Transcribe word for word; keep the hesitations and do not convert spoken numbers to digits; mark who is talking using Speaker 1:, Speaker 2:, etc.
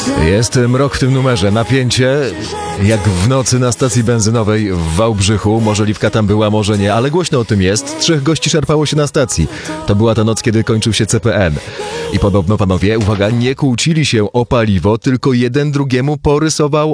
Speaker 1: Jest mrok w tym numerze, napięcie jak w nocy na stacji benzynowej w Wałbrzychu. Może liwka tam była, może nie, ale głośno o tym jest. Trzech gości szarpało się na stacji. To była ta noc, kiedy kończył się C P N. I podobno panowie, uwaga, nie kłócili się o paliwo, tylko jeden drugiemu porysował